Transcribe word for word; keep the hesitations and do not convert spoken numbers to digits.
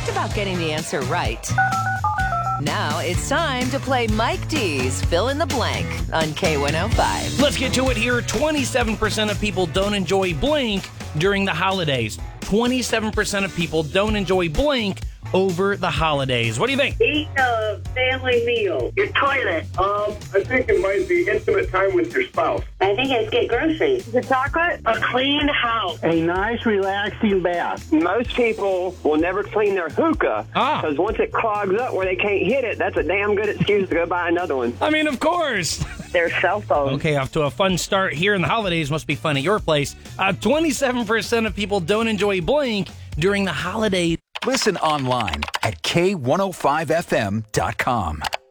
talked about getting the answer right. Now it's time to play Mike D's Fill in the Blank on K one oh five. Let's get to it here. twenty-seven percent of people don't enjoy blank during the holidays. twenty-seven percent of people don't enjoy blank over the holidays. What do you think? Eat a family meal. Your toilet. Um, I think it might be intimate time with your spouse. I think it's get groceries. The chocolate. A clean house. A nice, relaxing bath. Most people will never clean their hookah because Ah. once it clogs up where they can't hit it, that's a damn good excuse to go buy another one. I mean, of course. Their cell phone. Okay, off to a fun start here in the holidays. Must be fun at your place. Uh, twenty-seven percent of people don't enjoy blank during the holidays. Listen online at K one oh five F M dot com.